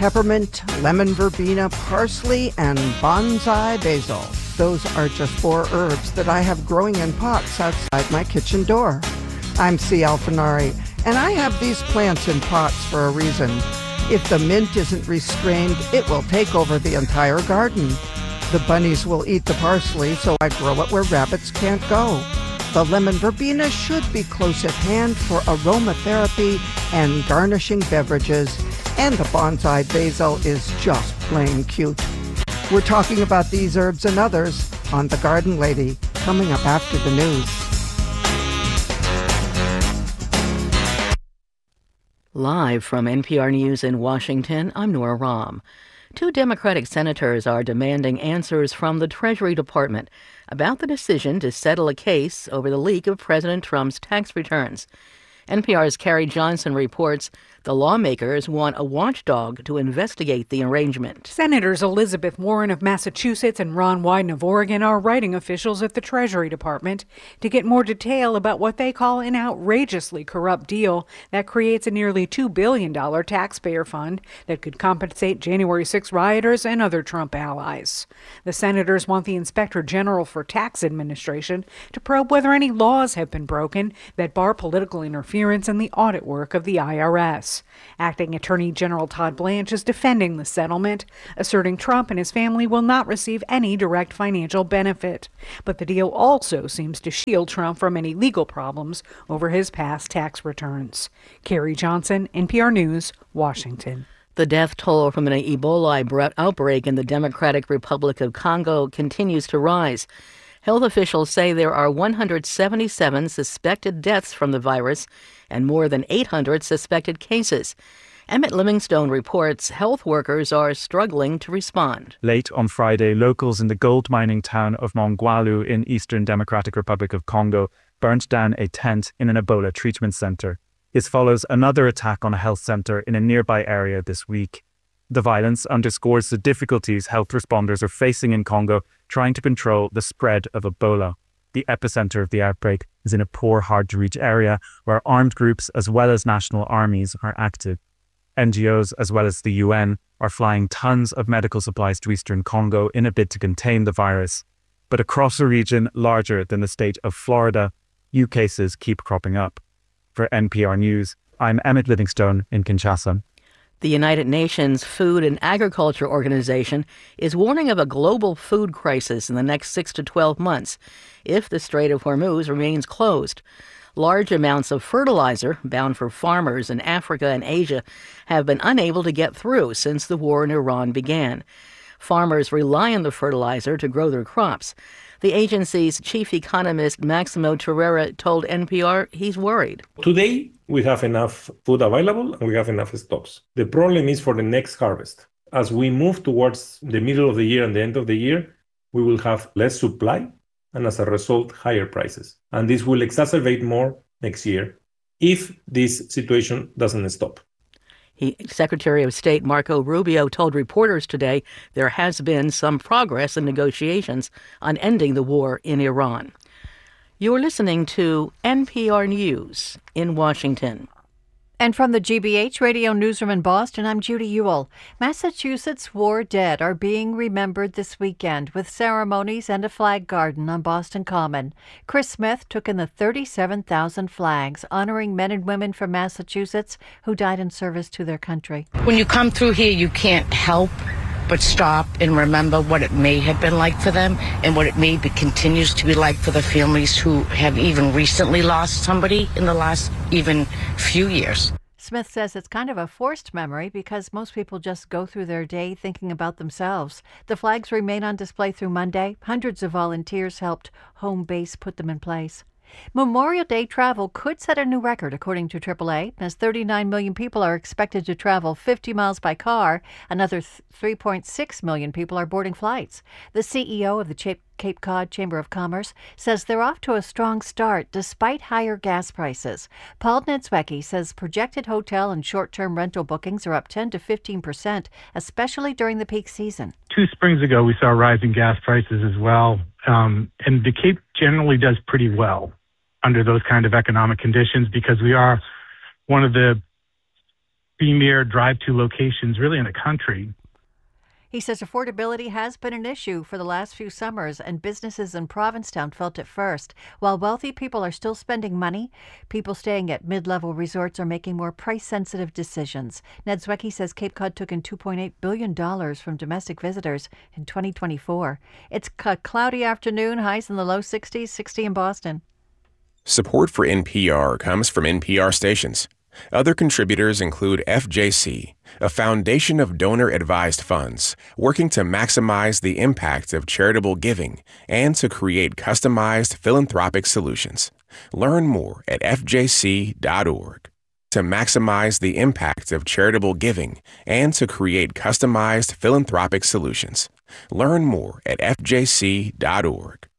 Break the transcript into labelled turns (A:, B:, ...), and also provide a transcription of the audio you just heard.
A: peppermint, lemon verbena, parsley, and bonsai basil. Those are just 4 herbs that I have growing in pots outside my kitchen door. I'm C. Alfinari, and I have these plants in pots for a reason. If the mint isn't restrained, it will take over the entire garden. The bunnies will eat the parsley, so I grow it where rabbits can't go. The lemon verbena should be close at hand for aromatherapy and garnishing beverages, and the bonsai basil is just plain cute. We're talking about these herbs and others on The Garden Lady, coming up after the news.
B: Live from NPR News in Washington, I'm Nora Rahm. 2 Democratic senators are demanding answers from the Treasury Department about the decision to settle a case over the leak of President Trump's tax returns. NPR's Carrie Johnson reports the lawmakers want a watchdog to investigate the arrangement.
C: Senators Elizabeth Warren of Massachusetts and Ron Wyden of Oregon are writing officials at the Treasury Department to get more detail about what they call an outrageously corrupt deal that creates a nearly $2 billion taxpayer fund that could compensate January 6 rioters and other Trump allies. The senators want the Inspector General for Tax Administration to probe whether any laws have been broken that bar political interference in the audit work of the IRS. Acting Attorney General Todd Blanche is defending the settlement, asserting Trump and his family will not receive any direct financial benefit. But the deal also seems to shield Trump from any legal problems over his past tax returns. Carrie Johnson, NPR News, Washington.
B: The death toll from an Ebola outbreak in the Democratic Republic of Congo continues to rise. Health officials say there are 177 suspected deaths from the virus and more than 800 suspected cases. Emmett Livingstone reports health workers are struggling to respond.
D: Late on Friday, locals in the gold mining town of Mongwalu in Eastern Democratic Republic of Congo burnt down a tent in an Ebola treatment center. This follows another attack on a health center in a nearby area this week. The violence underscores the difficulties health responders are facing in Congo trying to control the spread of Ebola. The epicenter of the outbreak is in a poor, hard-to-reach area where armed groups as well as national armies are active. NGOs as well as the UN are flying tons of medical supplies to eastern Congo in a bid to contain the virus. But across a region larger than the state of Florida, new cases keep cropping up. For NPR News, I'm Emmett Livingstone in Kinshasa.
B: The United Nations Food and Agriculture Organization is warning of a global food crisis in the next 6 to 12 months if the Strait of Hormuz remains closed. Large amounts of fertilizer bound for farmers in Africa and Asia have been unable to get through since the war in Iran began. Farmers rely on the fertilizer to grow their crops. The agency's chief economist, Maximo Torreira, told NPR he's worried.
E: Today, we have enough food available and we have enough stocks. The problem is for the next harvest. As we move towards the middle of the year and the end of the year, we will have less supply and as a result, higher prices. And this will exacerbate more next year if this situation doesn't stop.
B: Secretary of State Marco Rubio told reporters today there has been some progress in negotiations on ending the war in Iran. You're listening to NPR News in Washington.
F: And from the GBH Radio Newsroom in Boston, I'm Judy Ewell. Massachusetts war dead are being remembered this weekend with ceremonies and a flag garden on Boston Common. Chris Smith took in the 37,000 flags honoring men and women from Massachusetts who died in service to their country.
G: When you come through here, you can't help but stop and remember what it may have been like for them and what it may be continues to be like for the families who have even recently lost somebody in the last even few years.
F: Smith says it's kind of a forced memory because most people just go through their day thinking about themselves. The flags remain on display through Monday. Hundreds of volunteers helped Home Base put them in place. Memorial Day travel could set a new record, according to AAA, as 39 million people are expected to travel 50 miles by car. Another 3.6 million people are boarding flights. The CEO of the Cape Cod Chamber of Commerce says they're off to a strong start despite higher gas prices. Paul Niedzwiecki says projected hotel and short-term rental bookings are up 10 to 15%, especially during the peak season.
H: 2 springs ago, we saw rising gas prices as well, and the Cape generally does pretty well under those kind of economic conditions because we are one of the premier drive-to locations really in the country.
F: He says affordability has been an issue for the last few summers, and businesses in Provincetown felt it first. While wealthy people are still spending money, people staying at mid-level resorts are making more price-sensitive decisions. Ned Zwicky says Cape Cod took in $2.8 billion from domestic visitors in 2024. It's a cloudy afternoon, highs in the low 60s, 60 in Boston.
I: Support for NPR comes from NPR stations. Other contributors include FJC, a foundation of donor-advised funds working to maximize the impact of charitable giving and to create customized philanthropic solutions. Learn more at fjc.org. To maximize the impact of charitable giving and to create customized philanthropic solutions. Learn more at fjc.org.